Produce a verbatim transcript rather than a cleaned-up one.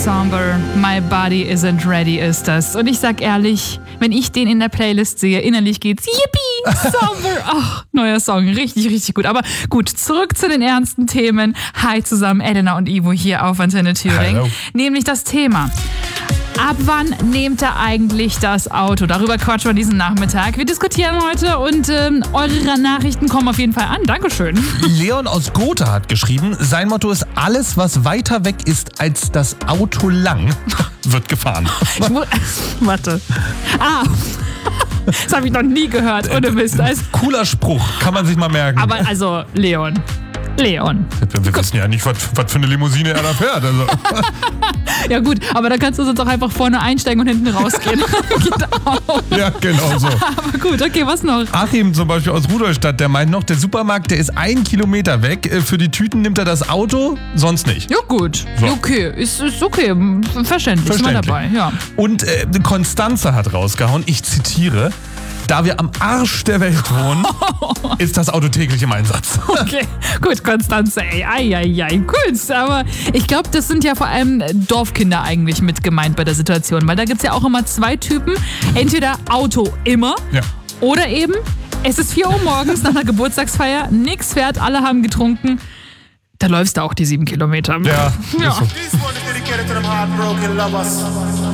Somber, My Body Isn't Ready ist das. Und ich sag ehrlich, wenn ich den in der Playlist sehe, innerlich geht's Yippie, Somber. Ach, neuer Song, richtig, richtig gut. Aber gut, zurück zu den ernsten Themen. Hi zusammen, Elena und Ivo hier auf Antenne Thüringen. Hallo. Nämlich das Thema: Ab wann nehmt ihr eigentlich das Auto? Darüber quatschen wir diesen Nachmittag. Wir diskutieren heute und ähm, eure Nachrichten kommen auf jeden Fall an. Dankeschön. Leon aus Gotha hat geschrieben, sein Motto ist, alles, was weiter weg ist als das Auto lang, wird gefahren. Ich mu- Warte. Ah, das habe ich noch nie gehört, ohne Mist. Also, Cooler Spruch, kann man sich mal merken. aber also, Leon. Leon. wir, wir wissen ja nicht, was, was für eine Limousine er da fährt. Also. Ja gut, aber da kannst du sonst auch einfach vorne einsteigen und hinten rausgehen. Geht auch. Ja, genau so. Aber gut, okay, was noch? Achim zum Beispiel aus Rudolstadt, der meint noch, der Supermarkt, der ist ein Kilometer weg. Für die Tüten nimmt er das Auto, sonst nicht. Ja gut, So. okay, ist, ist okay, verständlich, sind wir Verständlich. dabei, ja. Und äh, Konstanze hat rausgehauen, ich zitiere, da wir am Arsch der Welt wohnen, ist das Auto täglich im Einsatz. Okay, gut, Konstanze, ey, ei, ei, ei, gut, aber ich glaube, das sind ja vor allem Dorfkinder eigentlich mit gemeint bei der Situation, weil da gibt es ja auch immer zwei Typen, entweder Auto immer Ja. oder eben, es ist vier Uhr morgens nach einer Geburtstagsfeier, nix fährt, alle haben getrunken, da läufst du auch die sieben Kilometer. Ja, Ja. ist so. This one is dedicated to them heartbroken lovers.